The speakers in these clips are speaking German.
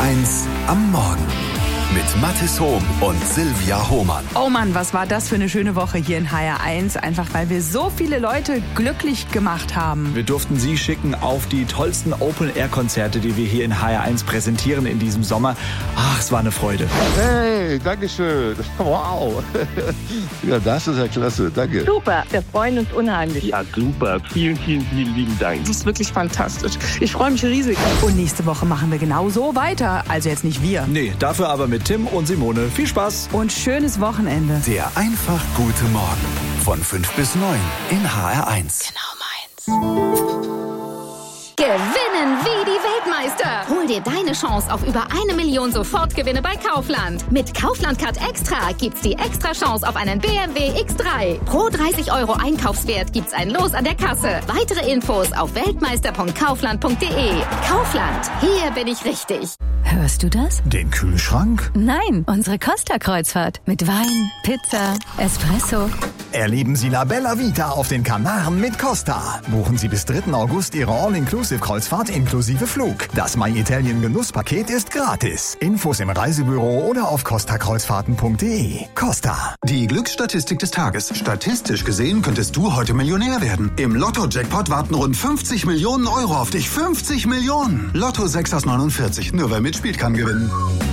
HR1 am Morgen. Mit Mathis Hohm und Silvia Hohmann. Oh Mann, was war das für eine schöne Woche hier in HR1. Einfach weil wir so viele Leute glücklich gemacht haben. Wir durften Sie schicken auf die tollsten Open-Air-Konzerte, die wir hier in HR1 präsentieren in diesem Sommer. Ach, es war eine Freude. Hey, danke schön. Wow. Ja, das ist ja klasse. Danke. Super, wir freuen uns unheimlich. Ja, super. Vielen, vielen, vielen lieben Dank. Das ist wirklich fantastisch. Ich freue mich riesig. Und nächste Woche machen wir genau so weiter. Also jetzt nicht wir. Nee, dafür aber mit Tim und Simone. Viel Spaß. Und schönes Wochenende. Der einfach gute Morgen. Von 5 bis 9 in HR1. Genau meins. Gewinnen wie die Weltmeister. Hol dir deine Chance auf über 1 Million Sofortgewinne bei Kaufland. Mit Kaufland Card Extra gibt's die extra Chance auf einen BMW X3. Pro 30 € Einkaufswert gibt's ein Los an der Kasse. Weitere Infos auf weltmeister.kaufland.de. Kaufland, hier bin ich richtig. Hörst du das? Den Kühlschrank? Nein, unsere Costa-Kreuzfahrt. Mit Wein, Pizza, Espresso. Erleben Sie La Bella Vita auf den Kanaren mit Costa. Buchen Sie bis 3. August Ihre All-Inclusive-Kreuzfahrt inklusive Flug. Das My Italien Genusspaket ist gratis. Infos im Reisebüro oder auf costakreuzfahrten.de. Costa. Die Glücksstatistik des Tages. Statistisch gesehen könntest du heute Millionär werden. Im Lotto-Jackpot warten rund 50 Millionen € auf dich. 50 Millionen! Lotto 6 aus 49. Nur wer mitspielt, kann gewinnen.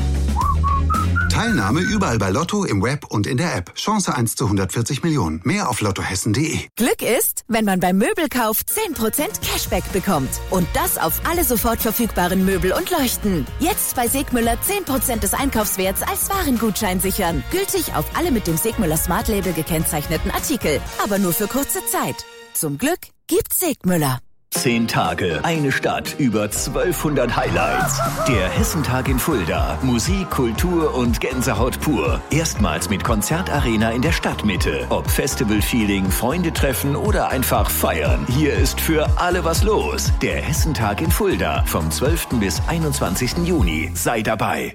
Teilnahme überall bei Lotto, im Web und in der App. Chance 1 zu 140 Millionen. Mehr auf lottohessen.de. Glück ist, wenn man beim Möbelkauf 10% Cashback bekommt. Und das auf alle sofort verfügbaren Möbel und Leuchten. Jetzt bei Segmüller 10% des Einkaufswerts als Warengutschein sichern. Gültig auf alle mit dem Segmüller Smart Label gekennzeichneten Artikel. Aber nur für kurze Zeit. Zum Glück gibt's Segmüller. 10 Tage, eine Stadt, über 1200 Highlights. Der Hessentag in Fulda. Musik, Kultur und Gänsehaut pur. Erstmals mit Konzertarena in der Stadtmitte. Ob Festival-Feeling, Freunde treffen oder einfach feiern. Hier ist für alle was los. Der Hessentag in Fulda. Vom 12. bis 21. Juni. Sei dabei.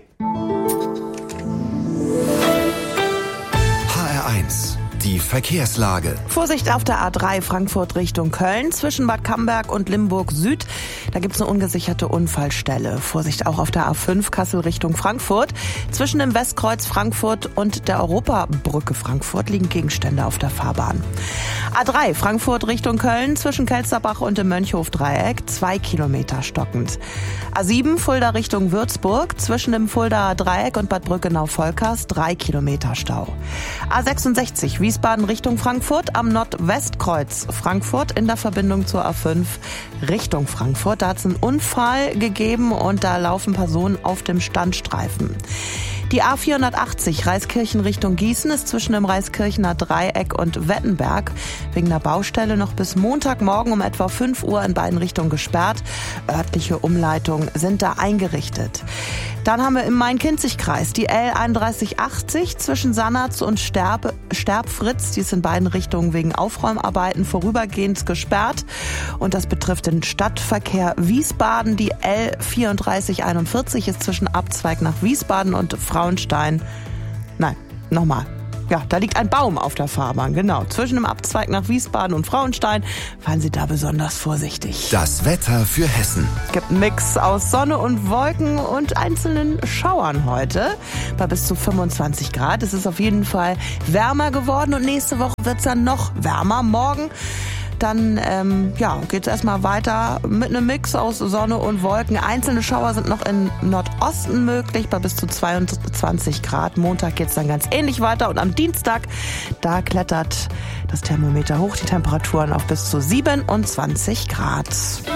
HR1. Die Verkehrslage. Vorsicht auf der A3 Frankfurt Richtung Köln zwischen Bad Camberg und Limburg Süd. Da gibt's eine ungesicherte Unfallstelle. Vorsicht auch auf der A5 Kassel Richtung Frankfurt. Zwischen dem Westkreuz Frankfurt und der Europabrücke Frankfurt liegen Gegenstände auf der Fahrbahn. A3 Frankfurt Richtung Köln zwischen Kelsterbach und dem Mönchhof-Dreieck 2 Kilometer stockend. A7 Fulda Richtung Würzburg zwischen dem Fuldaer Dreieck und Bad Brückenau-Volkers 3 Kilometer Stau. A66 Wiesbaden Richtung Frankfurt am Nordwestkreuz Frankfurt in der Verbindung zur A5 Richtung Frankfurt. Da hat es einen Unfall gegeben und da laufen Personen auf dem Standstreifen. Die A480 Reiskirchen Richtung Gießen ist zwischen dem Reiskirchener Dreieck und Wettenberg wegen der Baustelle noch bis Montagmorgen um etwa 5 Uhr in beiden Richtungen gesperrt. Örtliche Umleitungen sind da eingerichtet. Dann haben wir im Main-Kinzig-Kreis die L3180 zwischen Sannaz und Sterbfritz. Die ist in beiden Richtungen wegen Aufräumarbeiten vorübergehend gesperrt. Und das betrifft den Stadtverkehr Wiesbaden. Die L3441 ist zwischen Abzweig nach Wiesbaden und Frauenstein. Nein, nochmal. Ja, da liegt ein Baum auf der Fahrbahn, genau. Zwischen dem Abzweig nach Wiesbaden und Frauenstein. Fahren Sie da besonders vorsichtig. Das Wetter für Hessen. Gibt einen Mix aus Sonne und Wolken und einzelnen Schauern heute. Bei bis zu 25 Grad. Es ist auf jeden Fall wärmer geworden und nächste Woche wird es dann noch wärmer. Morgen dann geht es erstmal weiter mit einem Mix aus Sonne und Wolken. Einzelne Schauer sind noch im Nordosten möglich bei bis zu 22 Grad. Montag geht es dann ganz ähnlich weiter und am Dienstag, da klettert das Thermometer hoch, die Temperaturen auf bis zu 27 Grad.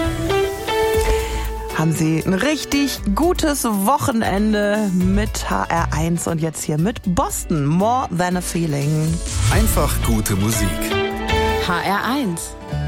Haben Sie ein richtig gutes Wochenende mit HR1 und jetzt hier mit Boston, More Than a Feeling. Einfach gute Musik. HR1